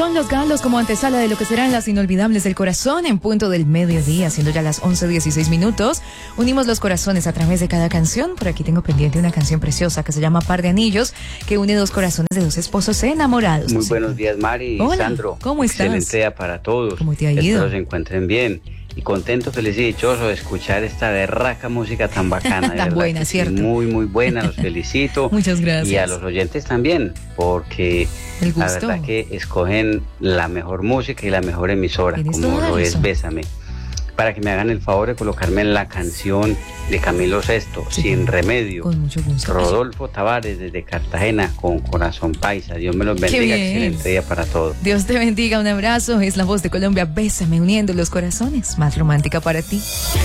Son Los Galos como antesala de lo que serán las inolvidables del corazón en punto del mediodía, siendo ya las 11:16. Unimos los corazones a través de cada canción. Por aquí tengo pendiente una canción preciosa que se llama Par de Anillos, que une dos corazones de dos esposos enamorados. Muy buenos días, Mari y Sandro. ¿Cómo estás? Excelente día para todos. ¿Cómo te ha ido? Espero se encuentren bien. Y contento, feliz y dichoso de escuchar esta berraca música tan bacana. Tan buena, ¿cierto? Sí, muy, muy buena, los felicito. Muchas gracias. Y a los oyentes también, porque la verdad que escogen la mejor música y la mejor emisora, como lo es Bésame. Para que me hagan el favor de colocarme en la canción de Camilo Sesto, sí, Sin Remedio. Con mucho gusto. Rodolfo Tavares desde Cartagena, con Corazón Paisa. Dios me los bendiga, excelente día para todos. Dios te bendiga, un abrazo. Es la voz de Colombia, Bésame, uniendo los corazones. Más romántica para ti.